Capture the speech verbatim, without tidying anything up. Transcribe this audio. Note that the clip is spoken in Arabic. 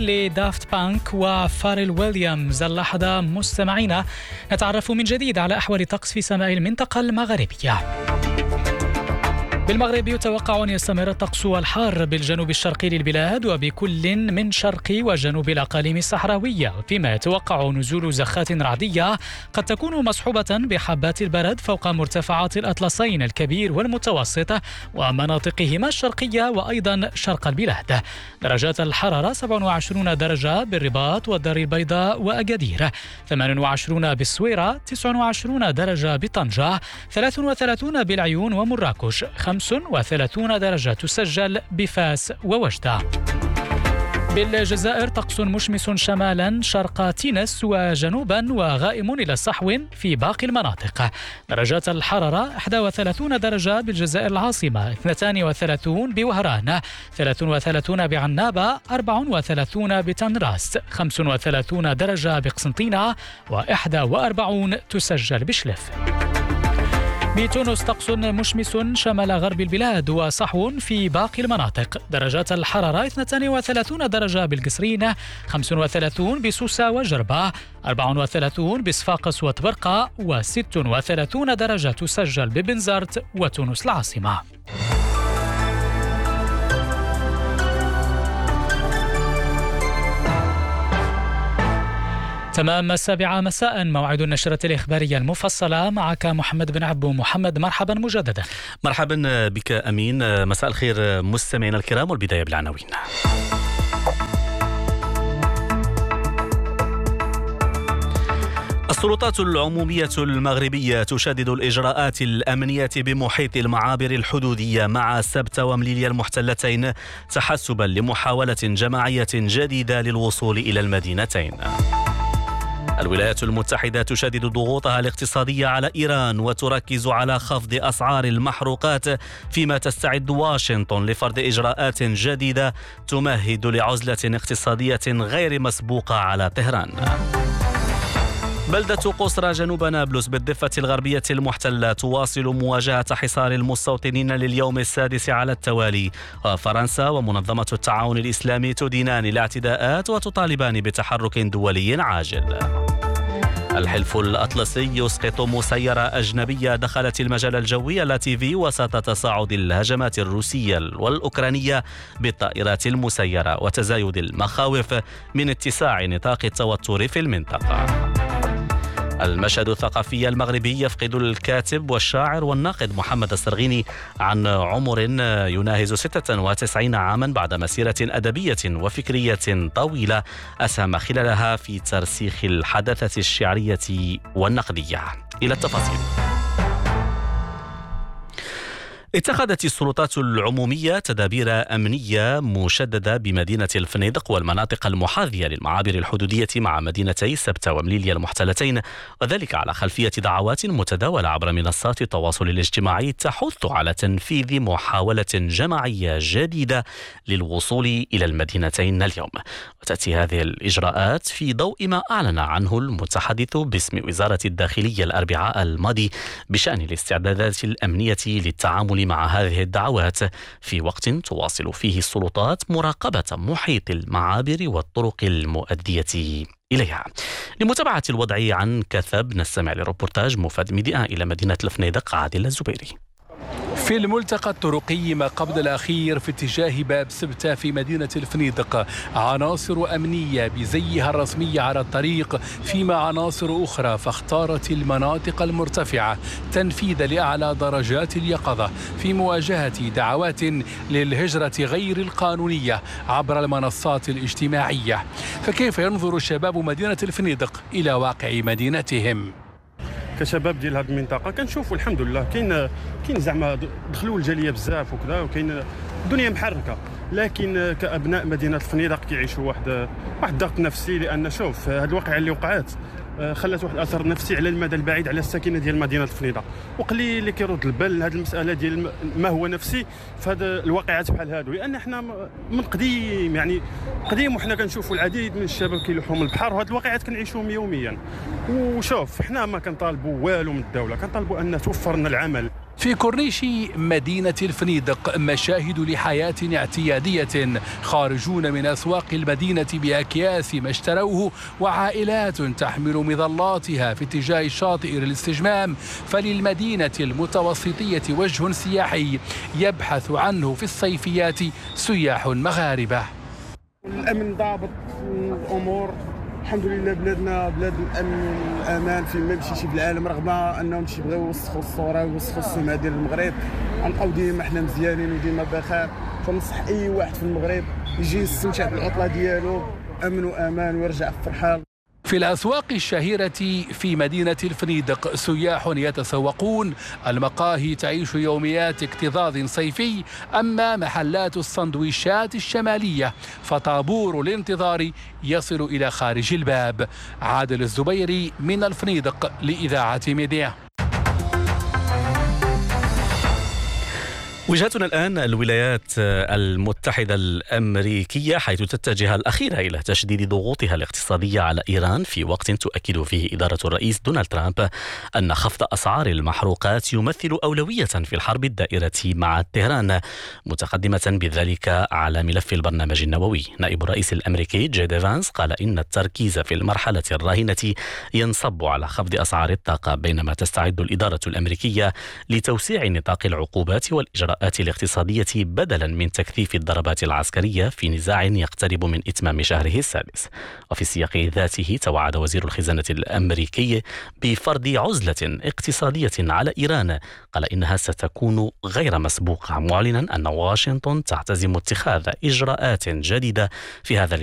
لدافت بانك وفارل ويليامز. اللحظة مستمعينا نتعرف من جديد على أحوال الطقس في سماء المنطقة المغربية. بالمغرب يتوقع أن يستمر الطقس الحار بالجنوب الشرقي للبلاد وبكل من شرق وجنوب الأقاليم الصحراوية، فيما يتوقع نزول زخات رعدية قد تكون مصحوبة بحبات البرد فوق مرتفعات الأطلسين الكبير والمتوسط ومناطقهما الشرقية وأيضا شرق البلاد. درجات الحرارة سبعة وعشرين درجة بالرباط والدار البيضاء وأكادير، ثمانية وعشرين بالسويرة، تسعة وعشرين درجة بطنجة، ثلاثة وثلاثين بالعيون ومراكش، خمسة وثلاثين درجة تسجل بفاس ووجدة. بالجزائر طقس مشمس شمالا شرق تينس وجنوبا وغائم إلى صحو في باقي المناطق. درجات الحرارة إحدى وثلاثين درجة بالجزائر العاصمة، اثنين وثلاثين بوهران، ثلاثة وثلاثين بعنابة، أربعة وثلاثين بتنراست، خمسة وثلاثين درجة بقسنطينة، وإحدى وأربعين تسجل بشلف. بتونس طقس مشمس شمال غرب البلاد وصحو في باقي المناطق. درجات الحرارة اثنين وثلاثين درجة بالقصرين، خمسة وثلاثين بسوسة وجربة، أربعة وثلاثين بصفاقس وطبرقة، وست وثلاثين درجة تسجل ببنزرت وتونس العاصمة. تمام السابعة مساء موعد النشرة الإخبارية المفصلة، معك محمد بن عبو. محمد مرحبا مجددا. مرحبا بك أمين. مساء الخير مستمعينا الكرام، والبداية بالعناوين. السلطات العمومية المغربية تشدد الإجراءات الأمنية بمحيط المعابر الحدودية مع سبتة ومليليا المحتلتين تحسبا لمحاولة جماعية جديدة للوصول إلى المدينتين. الولايات المتحدة تشدد ضغوطها الاقتصادية على إيران وتركز على خفض أسعار المحروقات، فيما تستعد واشنطن لفرض إجراءات جديدة تمهد لعزلة اقتصادية غير مسبوقة على طهران. بلدة قصرى جنوب نابلس بالضفة الغربية المحتلة تواصل مواجهة حصار المستوطنين لليوم السادس على التوالي، وفرنسا ومنظمة التعاون الإسلامي تدينان الاعتداءات وتطالبان بتحرك دولي عاجل. الحلف الأطلسي يسقط مسيرة أجنبية دخلت المجال الجوي اللاتيفي وسط تصاعد الهجمات الروسية والأوكرانية بالطائرات المسيرة وتزايد المخاوف من اتساع نطاق التوتر في المنطقة. المشهد الثقافي المغربي يفقد الكاتب والشاعر والناقد محمد السرغيني عن عمر يناهز ستة وتسعين عاما بعد مسيرة أدبية وفكرية طويلة أسهم خلالها في ترسيخ الحداثة الشعرية والنقدية. إلى التفاصيل. اتخذت السلطات العمومية تدابير أمنية مشددة بمدينة الفنيدق والمناطق المحاذية للمعابر الحدودية مع مدينتي سبتة ومليليا المحتلتين، وذلك على خلفية دعوات متداولة عبر منصات التواصل الاجتماعي تحث على تنفيذ محاولة جماعية جديدة للوصول إلى المدينتين اليوم. وتأتي هذه الإجراءات في ضوء ما أعلن عنه المتحدث باسم وزارة الداخلية الأربعاء الماضي بشأن الاستعدادات الأمنية للتعامل مع هذه الدعوات، في وقت تواصل فيه السلطات مراقبة محيط المعابر والطرق المؤدية إليها. لمتابعة الوضع عن كثب نستمع لربورتاج مفاد ميديا إلى مدينة الفنيدق عادل الزبيري. في الملتقى الطرقي ما قبل الأخير في اتجاه باب سبتة في مدينة الفنيدق عناصر أمنية بزيها الرسمي على الطريق، فيما عناصر أخرى فاختارت المناطق المرتفعة تنفيذ لأعلى درجات اليقظة في مواجهة دعوات للهجرة غير القانونية عبر المنصات الاجتماعية. فكيف ينظر شباب مدينة الفنيدق إلى واقع مدينتهم؟ كشباب ديال هذه المنطقه كنشوفوا الحمد لله كاين كاين زعما دخلوا الجاليه بزاف وكذا، وكاين الدنيا محركه، لكن كابناء مدينه الفنيدق كيعيشوا واحد واحد الضغط نفسي، لان شوف هذه الواقعه اللي وقعت خلات واحد الاثر نفسي على المدى البعيد على الساكنه ديال مدينه الفنيدق، وقليل اللي كيرد البال هذه المساله ديال ما هو نفسي في هذه الواقعات بحال هادو، لان احنا من قديم يعني قديم وحنا كنشوفوا العديد من الشباب كيلوحوا من البحر، وهذه الواقعات كنعيشوهم يوميا. وشوف حنا ما كنطالبوا والو من الدوله، كنطالبوا ان توفر لنا العمل. في كورنيش مدينة الفنيدق مشاهد لحياة اعتيادية، خارجون من أسواق المدينة بأكياس ما اشتروه وعائلات تحمل مظلاتها في اتجاه الشاطئ للاستجمام. فللمدينة المتوسطية وجه سياحي يبحث عنه في الصيفيات سياح مغاربة. الأمن ضابط الأمور الحمد لله، بلادنا بلاد الامن والامان فين ما مشيتي في العالم، رغم انهم تيبغيو يوسخوا الصوره ويوسخوا السمعه ديال المغرب، غنبقاو ديما حنا مزيانين وديما بخير. فنصح اي واحد في المغرب يجي يستمتع بالعطله ديالو امن وامان ويرجع فرحان. في الأسواق الشهيرة في مدينة الفنيدق سياح يتسوقون، المقاهي تعيش يوميات اكتظاظ صيفي، أما محلات السندويشات الشمالية فطابور الانتظار يصل إلى خارج الباب. عادل الزبيري من الفنيدق لإذاعة ميديا. وجهتنا الآن الولايات المتحدة الأمريكية، حيث تتجه الأخيرة إلى تشديد ضغوطها الاقتصادية على إيران في وقت تؤكد فيه إدارة الرئيس دونالد ترامب أن خفض أسعار المحروقات يمثل أولوية في الحرب الدائرة مع طهران، متقدمة بذلك على ملف البرنامج النووي. نائب الرئيس الأمريكي جي فانس قال إن التركيز في المرحلة الراهنة ينصب على خفض أسعار الطاقة، بينما تستعد الإدارة الأمريكية لتوسيع نطاق العقوبات والإجراءات الاقتصادية بدلا من تكثيف الضربات العسكرية في نزاع يقترب من إتمام شهره السادس. وفي السياق ذاته توعد وزير الخزانة الأمريكي بفرض عزلة اقتصادية على إيران، قال إنها ستكون غير مسبوقة، معلنا أن واشنطن تعتزم اتخاذ إجراءات جديدة في هذا